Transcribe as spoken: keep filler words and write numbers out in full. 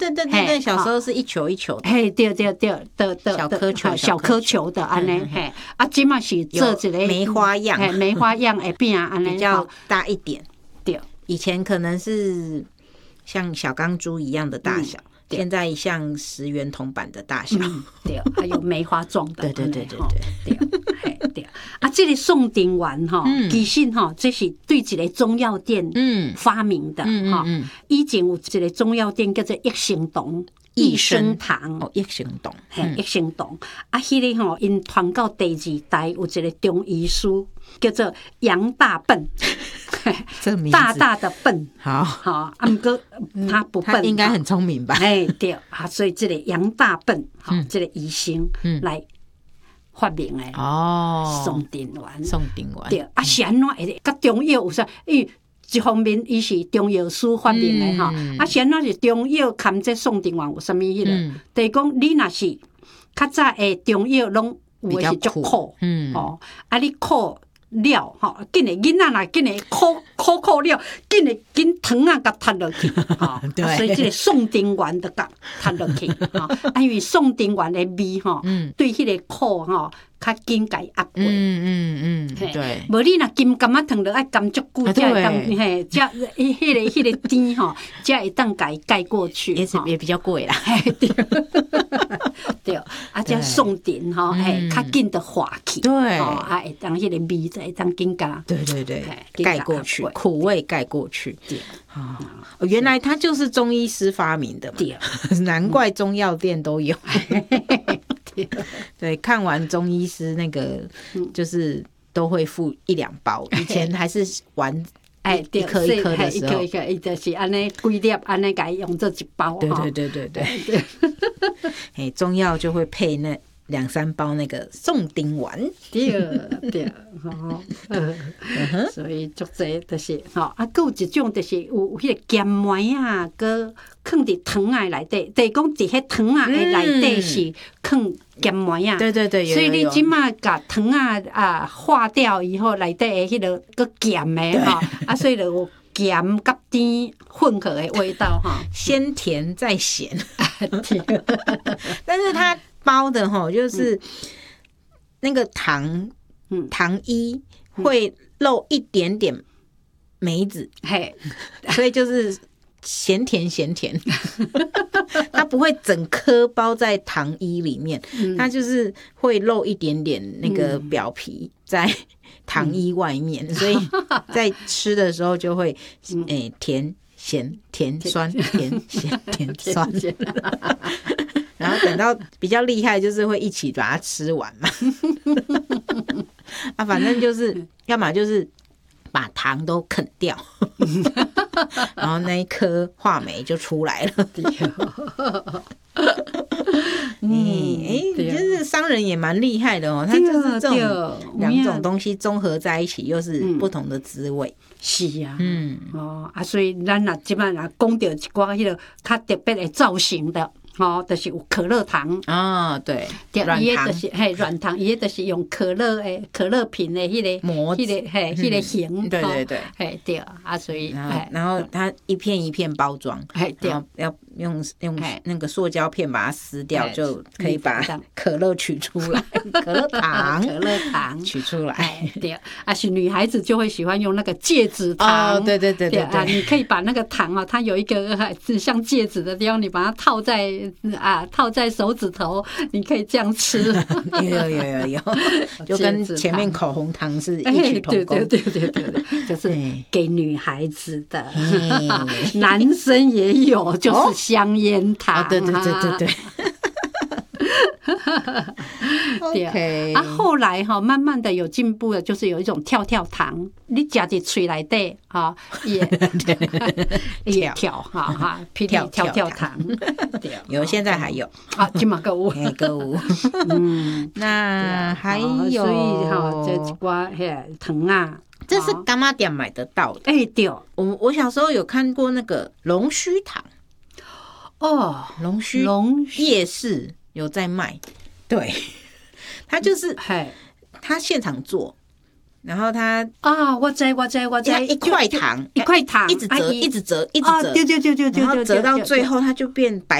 对对对对，小时候是一球一球的， 嘿，对对对的的小颗球小颗球的安尼，嘿，啊，即嘛是做一个梅花样， 嘿，梅花样会变安尼比较大一点。 对， 以前可能是像小钢珠一样的大小。现在像十元铜板的大小， 嗯、对，还有梅花状的， 对对对对对对对。啊，这个宋丁丸哈，其实哈，这是对一个中药店发明的哈。以前有一个中药店叫做益生堂。益生堂哦，益生堂， 嘿，益生堂啊，迄个吼，因传到第二代有一个中医师叫做杨大笨。 这名字大大的笨， 好好，啊，不过他不笨， 他应该很聪明吧？ 哎，对啊，所以这个杨大笨，好，这个医生来发明的哦，宋丁丸， 宋丁丸， 对啊，是安怎会甲中药有啥？伊一方面伊是中药师发明的哈，啊，是安怎是中药含这宋丁丸有啥物迄个？就是讲你若是较早的中药拢有的是足苦，嗯，哦，啊，你苦。了吼，紧诶囡仔若紧诶苦苦苦了，紧诶紧糖啊，甲吞落去，吼，所以即个宋丁丸就甲吞落去，吼，啊，因为宋丁丸诶味吼，对迄个苦吼较紧甲伊压过， 嗯嗯嗯，对， 无你若金柑仔糖落爱柑足久，才会当嘿，才迄个迄个甜吼，才会当甲伊盖过去， 也是也比较贵啦， 对，对，啊，这宋丁吼，嘿，较紧的化去， 对， 啊，会当迄个味才会当紧甲， 对对对，盖过去，苦味盖过去，对，啊，原来它就是中医师发明的嘛，难怪中药店都有。对，看完中医师那个，就是都会附一两包。以前还是玩哎一颗一颗的时候， 一颗一颗，伊就是安尼几粒，安尼甲伊用做一包。 对对对对对。哎，中药就会配那两三包那个宋丁丸。 对对，吼，所以足济就是吼，啊，还有一种就是有迄个咸糜啊，搁放伫糖仔内底，就是讲伫迄糖仔的内底是放咸糜啊。 对对对， 所以你即马甲糖仔啊化掉以后，内底的迄个搁咸的吼，啊，所以就有咸甲甜混合的味道哈， 先甜再咸。但是它包的哈，就是那个糖，糖衣会漏一点点梅子，嘿，所以就是咸甜咸甜，它不会整颗包在糖衣里面，它就是会漏一点点那个表皮在糖衣外面，所以在吃的时候就会诶甜咸甜酸甜咸甜酸。然后等到比较厉害，就是会一起把它吃完嘛。啊，反正就是要么就是把糖都啃掉，然后那一颗话梅就出来了。嗯，哎，就是商人也蛮厉害的哦，他就是这种两种东西综合在一起，又是不同的滋味。 是啊，嗯，哦啊，所以咱若即摆若讲到一寡迄个较特别的造型的。哦，就是有可乐糖啊、哦，对， 软糖就是嘿软糖，伊个就是用可乐诶可乐瓶的迄个模， 迄个嘿迄个形， 对对对， 嘿对啊，所以然后它一片一片包装， 嘿对， 要用用那个塑胶片把它撕掉，就可以把可乐取出来，可乐糖， 可乐糖取出来， 对，啊是女孩子就会喜欢用那个戒指糖， 哦，对对对对啊，你可以把那个糖啊，它有一个像戒指的地方，你把它套在。啊，套在手指头，你可以这样吃。 有有有有有，就跟前面口红糖是异曲同工。 对对对对对，就是给女孩子的，男生也有，就是香烟糖。 对对对对对。 对啊，后来哈，慢慢的有进步的，就是有一种跳跳糖，你夹在嘴内底哈，也也跳哈哈，霹雳跳跳糖， 有现在还有啊，金马购物购物，嗯，那还有， 所以哈，这一挂嘿糖啊， 这是柑仔店买得到的， 哎对， 我我小时候有看过那个龙须糖，哦，龙须龙夜市有在卖。对，他就是他现场做，然后他啊，我知我知我知， 一块糖一块糖一直折一直折一直折， 对对对对对， 然后折到最后他就变白。